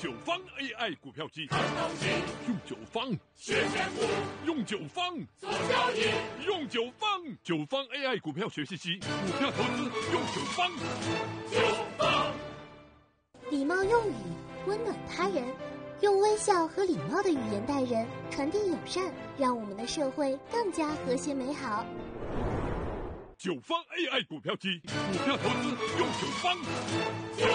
九方 AI 股票机，用九方学选股， 用九方做交易， 用九方AI 股票学习机，股票投资用九方。 九方礼貌用语，温暖他人，用微笑和礼貌的语言待人，传递友善，让我们的社会更加和谐美好。 九方 AI 股票机，股票投资用九方。